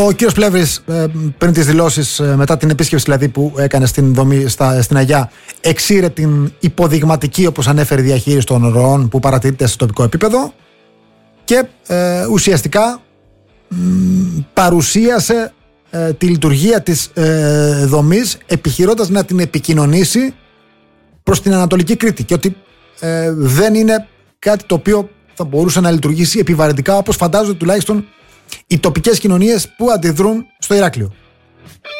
Ο κύριος Πλεύρης, πριν τις δηλώσεις, μετά την επίσκεψη δηλαδή που έκανε στην δομή στην Αγιά, εξήρε την υποδειγματική, όπως ανέφερε, διαχείριση των ροών που παρατηρείται σε τοπικό επίπεδο και ουσιαστικά παρουσίασε τη λειτουργία της δομής, επιχειρώντας να την επικοινωνήσει προς την Ανατολική Κρήτη και ότι δεν είναι κάτι το οποίο θα μπορούσε να λειτουργήσει επιβαρυντικά, όπως φαντάζονται τουλάχιστον οι τοπικές κοινωνίες που αντιδρούν στο Ηράκλειο.